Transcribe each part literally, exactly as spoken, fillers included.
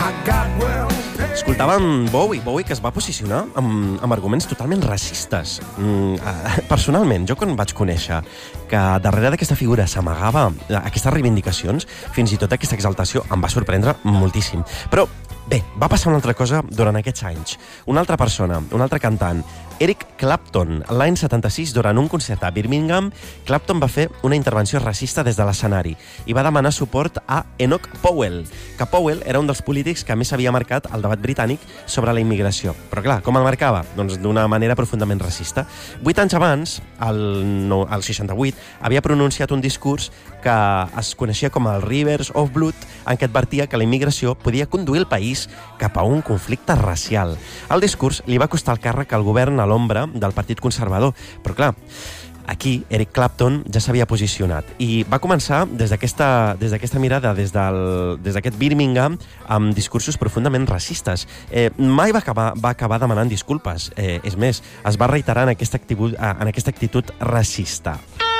Escoltàvem Bowie, Bowie que es va posicionar amb, amb arguments totalment racistes. Mm, eh, personalment, jo quan vaig conèixer que darrere d'aquesta figura s'amagava aquestes reivindicacions, fins i tot aquesta exaltació, em va sorprendre moltíssim. Però bé, va passar una altra cosa durant aquests anys. Una altra persona, un altre cantant, Eric Clapton. L'any setanta-sis, durant un concert a Birmingham, Clapton va fer una intervenció racista des de l'escenari i va demanar suport a Enoch Powell, que Powell era un dels polítics que més havia marcat el debat britànic sobre la immigració. Però clar, com el marcava? Doncs d'una manera profundament racista. Vuit anys abans, el, no, el seixanta-vuit, havia pronunciat un discurs que es coneixia com el Rivers of Blood, en què advertia que la immigració podia conduir el país cap a un conflicte racial. El discurs li va costar el càrrec al govern a l'ombra del Partit Conservador, però clar, aquí Eric Clapton ja s'havia posicionat i va començar des d'aquesta des d'aquesta mirada, des del des d'aquest Birmingham, amb discursos profundament racistes. Eh, mai va acabar, va acabar demanant disculpes. Eh, és més, es va reiterar en aquesta actitud, en aquesta actitud racista.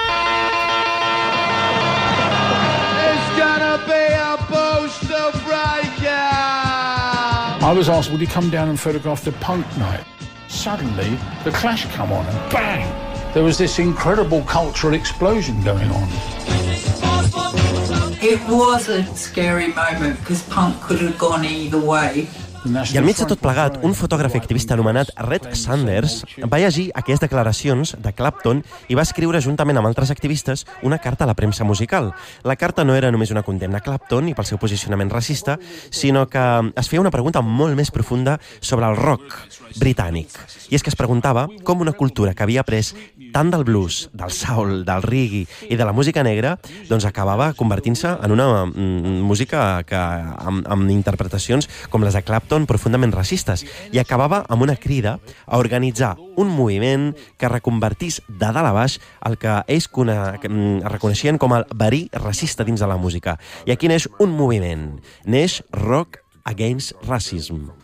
I was asked, would he come down and photograph the punk night? Suddenly, the Clash come on and bang! There was this incredible cultural explosion going on. It was a scary moment because punk could have gone either way. I enmig de tot plegat, un fotògraf i activista anomenat Red Sanders va llegir aquestes declaracions de Clapton i va escriure, juntament amb altres activistes, una carta a la premsa musical. La carta no era només una condemna a Clapton i pel seu posicionament racista, sinó que es feia una pregunta molt més profunda sobre el rock britànic. I és que es preguntava com una cultura que havia après tant del blues, del soul, del reggae i de la música negra, doncs acabava convertint-se en una mm, música que, amb, amb interpretacions com les de Clapton profundament racistes, i acabava amb una crida a organitzar un moviment que reconvertís de dalt a baix el que ells cone... reconeixien com el verí racista dins de la música. I aquí neix un moviment, neix Rock Against Racism.